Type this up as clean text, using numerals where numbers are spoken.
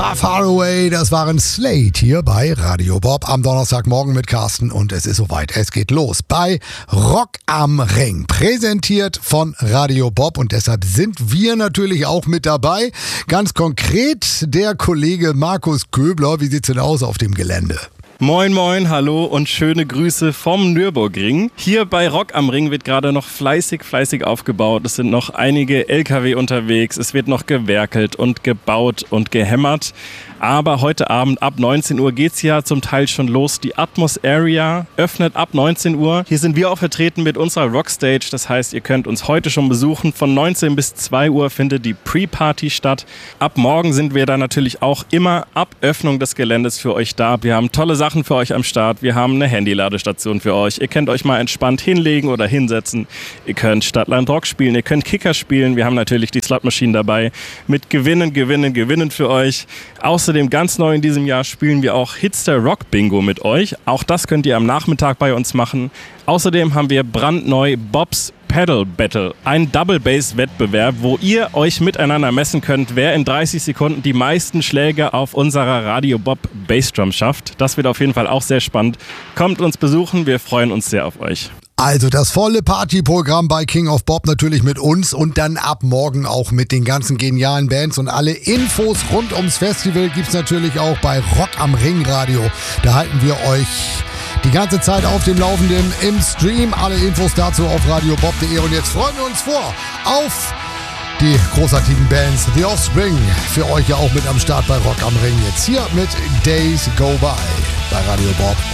Far Far Away, das waren Slate hier bei Radio Bob am Donnerstagmorgen mit Carsten und es ist soweit, es geht los bei Rock am Ring, präsentiert von Radio Bob und deshalb sind wir natürlich auch mit dabei. Ganz konkret der Kollege Markus Köbler, wie sieht's denn aus auf dem Gelände? Moin moin, hallo und schöne Grüße vom Nürburgring. Hier bei Rock am Ring wird gerade noch fleißig aufgebaut. Es sind noch einige LKW unterwegs, es wird noch gewerkelt und gebaut und gehämmert. Aber heute Abend ab 19 Uhr geht's ja zum Teil schon los. Die Atmos Area öffnet ab 19 Uhr. Hier sind wir auch vertreten mit unserer Rockstage. Das heißt, ihr könnt uns heute schon besuchen. Von 19 bis 2 Uhr findet die Pre-Party statt. Ab morgen sind wir da natürlich auch immer ab Öffnung des Geländes für euch da. Wir haben tolle Sachen für euch am Start. Wir haben eine Handy-Ladestation für euch. Ihr könnt euch mal entspannt hinlegen oder hinsetzen. Ihr könnt Stadtland Rock spielen. Ihr könnt Kicker spielen. Wir haben natürlich die Slotmaschinen dabei mit Gewinnen für euch. Außerdem ganz neu in diesem Jahr spielen wir auch Hitster Rock Bingo mit euch. Auch das könnt ihr am Nachmittag bei uns machen. Außerdem haben wir brandneu Bob's Pedal Battle, ein Double Bass Wettbewerb, wo ihr euch miteinander messen könnt, wer in 30 Sekunden die meisten Schläge auf unserer Radio Bob Bassdrum schafft. Das wird auf jeden Fall auch sehr spannend. Kommt uns besuchen, wir freuen uns sehr auf euch. Also das volle Partyprogramm bei King of Bob natürlich mit uns und dann ab morgen auch mit den ganzen genialen Bands und alle Infos rund ums Festival gibt's natürlich auch bei Rock am Ring Radio. Da halten wir euch die ganze Zeit auf dem Laufenden im Stream. Alle Infos dazu auf radiobob.de und jetzt freuen wir uns auf die großartigen Bands The Offspring. Für euch ja auch mit am Start bei Rock am Ring. Jetzt hier mit Days Go By bei Radio Bob